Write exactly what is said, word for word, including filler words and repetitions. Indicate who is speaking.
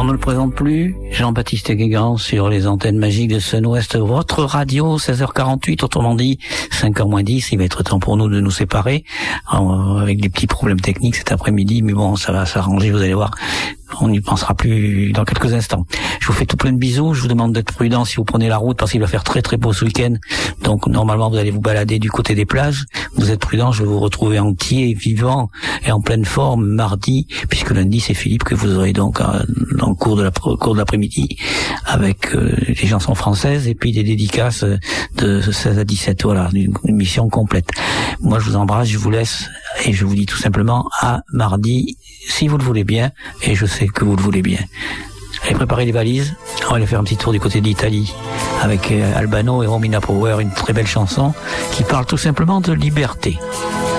Speaker 1: On ne le présente plus, Jean-Baptiste Guégan sur les antennes magiques de Sun West, votre radio, seize heures quarante-huit, autrement dit cinq heures moins dix, il va être temps pour nous de nous séparer, euh, avec des petits problèmes techniques cet après-midi, mais bon, ça va s'arranger, vous allez voir. On n'y pensera plus dans quelques instants. Je vous fais tout plein de bisous. Je vous demande d'être prudent si vous prenez la route parce qu'il va faire très très beau ce week-end. Donc normalement vous allez vous balader du côté des plages. Vous êtes prudent. Je vais vous retrouver entier, vivant et en pleine forme mardi, puisque lundi c'est Philippe que vous aurez donc euh, dans le cours de la cours de l'après-midi avec euh, les chansons françaises et puis des dédicaces de seize à dix-sept. Voilà, une émission complète. Moi je vous embrasse, je vous laisse et je vous dis tout simplement à mardi si vous le voulez bien, et je sais que vous le voulez bien. Allez préparer les valises, on va aller faire un petit tour du côté de l'Italie avec Albano et Romina Power, une très belle chanson qui parle tout simplement de liberté.